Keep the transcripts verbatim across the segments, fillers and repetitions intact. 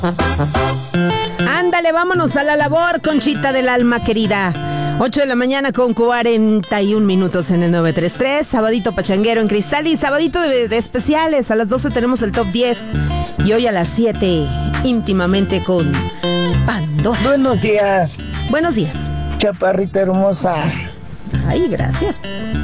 Ándale, vámonos a la labor, Conchita del alma querida. ocho de la mañana con cuarenta y un minutos en el nueve tres tres. Sabadito pachanguero en Cristal y sabadito de, de especiales. A las doce tenemos el top diez. Y hoy a las siete, íntimamente con Pandora. Buenos días. Buenos días. Chaparrita hermosa. Ay, gracias.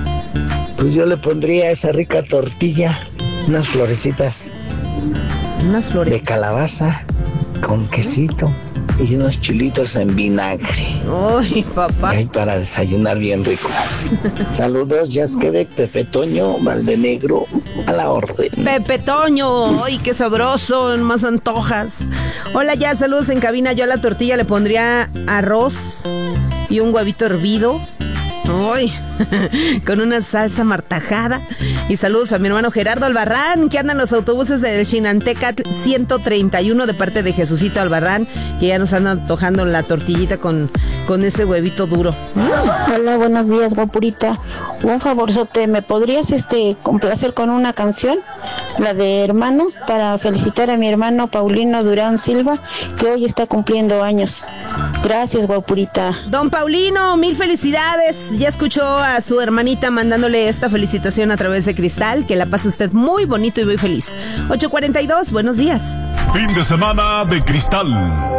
Pues yo le pondría a esa rica tortilla unas florecitas. Unas flores. De calabaza con quesito y unos chilitos en vinagre. Ay, papá. Ay, para desayunar bien rico. Saludos, Jazz Quebec, Pepe Toño, Valdenegro, a la orden. Pepe Toño, ay, qué sabroso, más antojas. Hola, ya, saludos en cabina. Yo a la tortilla le pondría arroz y un huevito hervido. Ay, con una salsa martajada. Y saludos a mi hermano Gerardo Albarrán, que anda en los autobuses de Xinanteca ciento treinta y uno de parte de Jesucito Albarrán, que ya nos anda antojando la tortillita con, con ese huevito duro. Hola, buenos días, guapurita. Un favorzote, ¿me podrías este complacer con una canción? La de Hermano, para felicitar a mi hermano Paulino Durán Silva, que hoy está cumpliendo años. Gracias, guapurita. Don Paulino, mil felicidades. Ya escuchó a su hermanita mandándole esta felicitación a través de Cristal. Que la pase usted muy bonito y muy feliz. ocho cuarenta y dos, buenos días. Fin de semana de Cristal.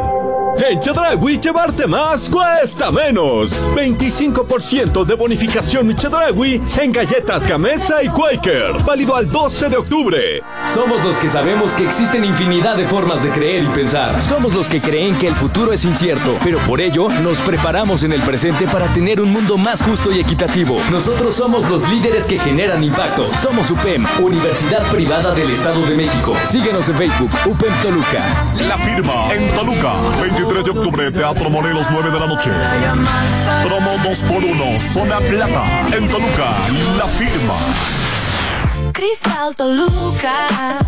En Chedraui llevarte más cuesta menos. veinticinco por ciento de bonificación Chedraui en galletas Gamesa y Quaker. Válido al doce de octubre. Somos los que sabemos que existen infinidad de formas de creer y pensar. Somos los que creen que el futuro es incierto, pero por ello nos preparamos en el presente para tener un mundo más justo y equitativo. Nosotros somos los líderes que generan impacto. Somos U P E M, Universidad Privada del Estado de México. Síguenos en Facebook, U P E M Toluca. La firma en Toluca, veintitrés de octubre, Teatro Morelos, nueve de la noche. Promo dos por uno, Zona Plata, en Toluca, La firma. Cristal Toluca.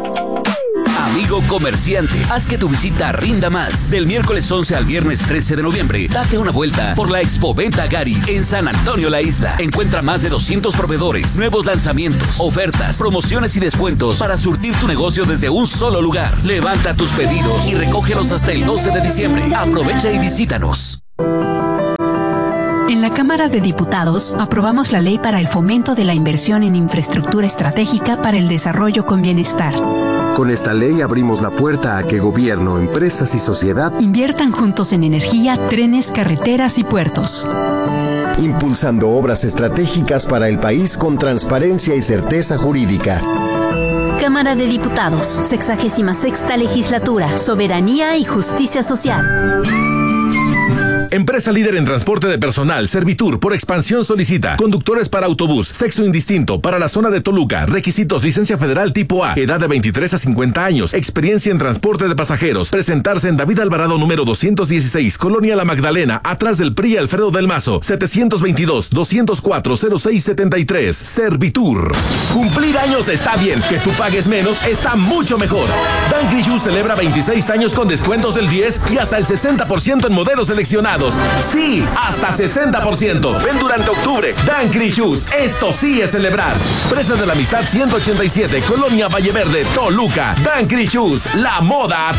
Amigo comerciante, haz que tu visita rinda más. Del miércoles once al viernes trece de noviembre, date una vuelta por la Expoventa Garis en San Antonio La Isla. Encuentra más de doscientos proveedores, nuevos lanzamientos, ofertas, promociones y descuentos para surtir tu negocio desde un solo lugar. Levanta tus pedidos y recógelos hasta el doce de diciembre. Aprovecha y visítanos. En la Cámara de Diputados aprobamos la ley para el fomento de la inversión en infraestructura estratégica para el desarrollo con bienestar. Con esta ley abrimos la puerta a que gobierno, empresas y sociedad inviertan juntos en energía, trenes, carreteras y puertos. Impulsando obras estratégicas para el país con transparencia y certeza jurídica. Cámara de Diputados, sexagésima sexta legislatura, soberanía y justicia social. Empresa líder en transporte de personal, Servitur, por expansión solicita conductores para autobús, sexo indistinto, para la zona de Toluca, requisitos, licencia federal tipo A, edad de veintitrés a cincuenta años, experiencia en transporte de pasajeros, presentarse en David Alvarado número doscientos dieciséis, Colonia La Magdalena, atrás del P R I Alfredo del Mazo, setecientos veintidós, doscientos cuatro, cero seis setenta y tres, Servitur. Cumplir años está bien, que tú pagues menos está mucho mejor. Dan Grishu celebra veintiséis años con descuentos del diez y hasta el sesenta por ciento en modelos seleccionados. Sí, hasta sesenta por ciento. Ven durante octubre. Dan Shoes. Esto sí es celebrar. Presa de la Amistad ciento ochenta y siete, Colonia Valle Verde, Toluca. Dan Shoes. La moda a tu